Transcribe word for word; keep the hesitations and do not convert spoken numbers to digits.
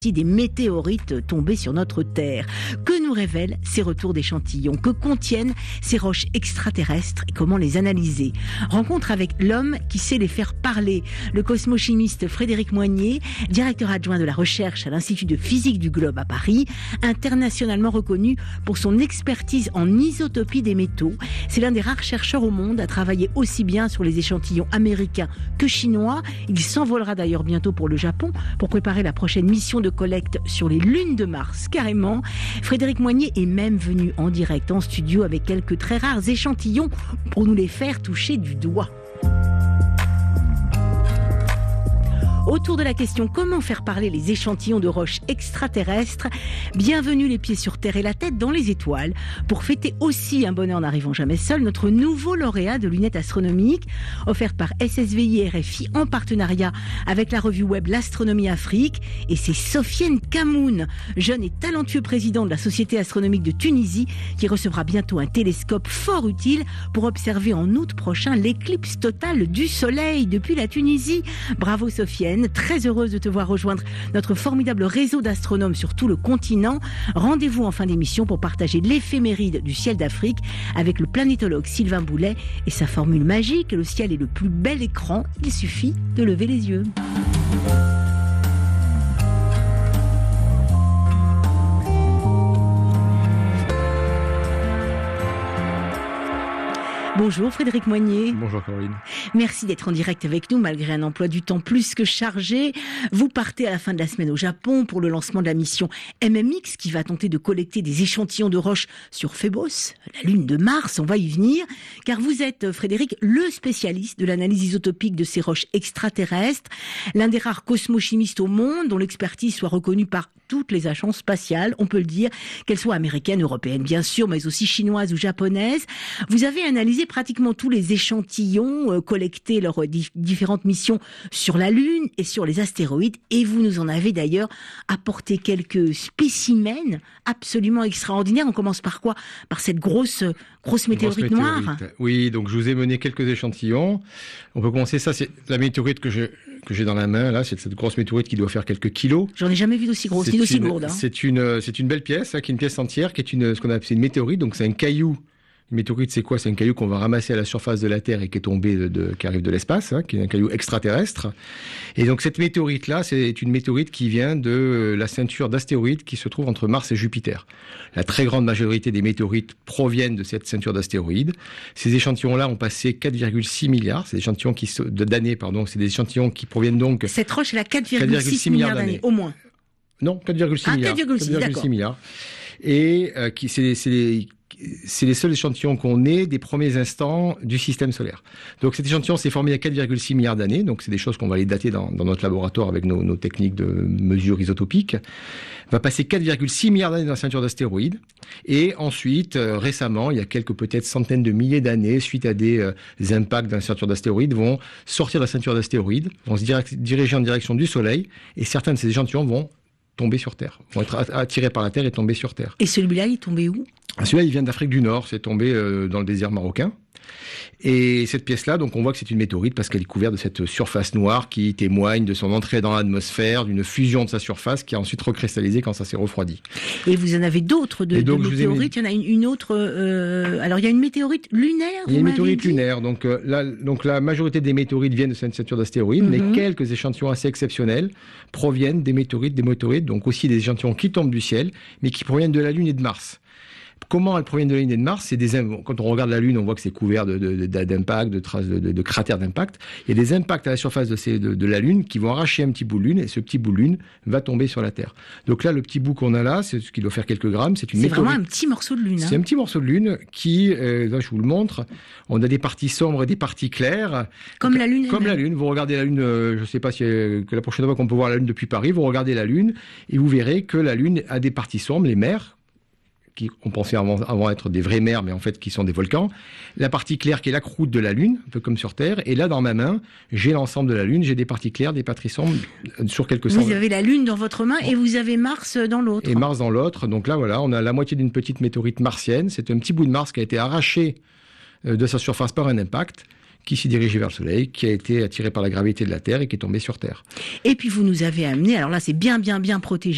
des météorites tombées sur notre Terre. Que nous révèlent ces retours d'échantillons? Que contiennent ces roches extraterrestres et comment les analyser? Rencontre avec l'homme qui sait les faire parler, le cosmochimiste Frédéric Moignet, directeur adjoint de la recherche à l'Institut de physique du globe à Paris, internationalement reconnu pour son expertise en isotopie des métaux. C'est l'un des rares chercheurs au monde à travailler aussi bien sur les échantillons américains que chinois. Il s'envolera d'ailleurs bientôt pour le Japon pour préparer la prochaine mission de collecte sur les lunes de Mars, carrément. Frédéric Moignet est même venu en direct en studio avec quelques très rares échantillons pour nous les faire toucher du doigt. Autour de la question comment faire parler les échantillons de roches extraterrestres, bienvenue les pieds sur terre et la tête dans les étoiles pour fêter aussi un bonheur n'arrivant jamais seul, notre nouveau lauréat de lunettes astronomiques offerte par S S V I R F I en partenariat avec la revue web L'Astronomie Afrique, et c'est Sofiane Kamoun, jeune et talentueux président de la Société astronomique de Tunisie, qui recevra bientôt un télescope fort utile pour observer en août prochain l'éclipse totale du soleil depuis la Tunisie. Bravo Sofiane. Très heureuse de te voir rejoindre notre formidable réseau d'astronomes sur tout le continent. Rendez-vous en fin d'émission pour partager l'éphéméride du ciel d'Afrique avec le planétologue Sylvain Boulet et sa formule magique: le ciel est le plus bel écran, il suffit de lever les yeux. Bonjour Frédéric Moignet. Bonjour Caroline. Merci d'être en direct avec nous malgré un emploi du temps plus que chargé. Vous partez à la fin de la semaine au Japon pour le lancement de la mission M M X qui va tenter de collecter des échantillons de roches sur Phébos, la lune de Mars. On va y venir car vous êtes, Frédéric, le spécialiste de l'analyse isotopique de ces roches extraterrestres, l'un des rares cosmochimistes au monde dont l'expertise soit reconnue par toutes les agences spatiales, on peut le dire, qu'elles soient américaines, européennes bien sûr, mais aussi chinoises ou japonaises. Vous avez analysé pratiquement tous les échantillons, euh, collectés lors de différentes missions sur la Lune et sur les astéroïdes, et vous nous en avez d'ailleurs apporté quelques spécimens absolument extraordinaires. On commence par quoi? Par cette grosse, grosse météorite, grosse météorite noire. Oui, donc je vous ai mené quelques échantillons. On peut commencer, ça c'est la météorite que je... que j'ai dans la main, là, c'est cette grosse météorite qui doit faire quelques kilos. J'en ai jamais vu d'aussi grosse, ni d'aussi lourde. Hein. C'est une, c'est une belle pièce, hein, qui est une pièce entière, qui est une, ce qu'on appelle une météorite, donc c'est un caillou. Une météorite, c'est quoi? C'est un caillou qu'on va ramasser à la surface de la Terre et qui est tombé de, de qui arrive de l'espace, hein, qui est un caillou extraterrestre. Et donc cette météorite-là, c'est une météorite qui vient de la ceinture d'astéroïdes qui se trouve entre Mars et Jupiter. La très grande majorité des météorites proviennent de cette ceinture d'astéroïdes. Ces échantillons-là ont passé quatre virgule six milliards. C'est des échantillons qui d'années, pardon. C'est des échantillons qui proviennent donc. Cette roche, elle a quatre virgule six milliards d'années, au moins. Non, quatre virgule six ah, milliards. quatre virgule six milliards. Et euh, qui c'est c'est c'est les seuls échantillons qu'on ait des premiers instants du système solaire. Donc cet échantillon s'est formé il y a quatre virgule six milliards d'années, donc c'est des choses qu'on va aller dater dans, dans notre laboratoire avec nos, nos techniques de mesure isotopique. Va passer quatre virgule six milliards d'années dans la ceinture d'astéroïdes, et ensuite, euh, récemment, il y a quelques peut-être centaines de milliers d'années, suite à des, euh, des impacts dans la ceinture d'astéroïdes, vont sortir de la ceinture d'astéroïdes, vont se direct, diriger en direction du Soleil, et certains de ces échantillons vont tomber sur Terre, vont être attirés par la Terre et tomber sur Terre. Et celui-là, il est tombé où? Celui-là, il vient d'Afrique du Nord, c'est tombé euh, dans le désert marocain. Et cette pièce-là, donc on voit que c'est une météorite parce qu'elle est couverte de cette surface noire qui témoigne de son entrée dans l'atmosphère, d'une fusion de sa surface qui a ensuite recristallisé quand ça s'est refroidi. Et vous en avez d'autres de, de météorites. Il y en a une, une autre. Euh, alors il y a une météorite lunaire. Il y a une météorite lunaire. Donc, euh, la, donc la majorité des météorites viennent de cette ceinture d'astéroïdes, mm-hmm. mais quelques échantillons assez exceptionnels proviennent des météorites, des météorites, donc aussi des échantillons qui tombent du ciel, mais qui proviennent de la Lune et de Mars. Comment elles proviennent de la Lune et de Mars? C'est des quand on regarde la Lune, on voit que c'est couvert de, de, de, d'impacts, de traces, de, de, de cratères d'impact. Il y a des impacts à la surface de, ces, de, de la Lune qui vont arracher un petit bout de Lune, et ce petit bout de Lune va tomber sur la Terre. Donc là, le petit bout qu'on a là, c'est ce qui doit faire quelques grammes. C'est une C'est météorite. Vraiment un petit morceau de Lune. Hein. C'est un petit morceau de Lune qui, euh, là, je vous le montre. On a des parties sombres et des parties claires. Comme la Lune. Comme la Lune. Vous regardez la Lune. Euh, je ne sais pas si euh, que la prochaine fois qu'on peut voir la Lune depuis Paris, vous regardez la Lune et vous verrez que la Lune a des parties sombres, les mers, qui on pensait avant, avant être des vraies mers, mais en fait qui sont des volcans. La partie claire qui est la croûte de la Lune, un peu comme sur Terre. Et là, dans ma main, j'ai l'ensemble de la Lune. J'ai des parties claires, des parties sombres sur quelques centaines. Vous avez la Lune dans votre main et vous avez Mars dans l'autre. Et Mars dans l'autre. Donc là, voilà, on a la moitié d'une petite météorite martienne. C'est un petit bout de Mars qui a été arraché de sa surface par un impact. qui s'est dirigé vers le Soleil, qui a été attiré par la gravité de la Terre et qui est tombé sur Terre. Et puis vous nous avez amené, alors là c'est bien bien bien protégé,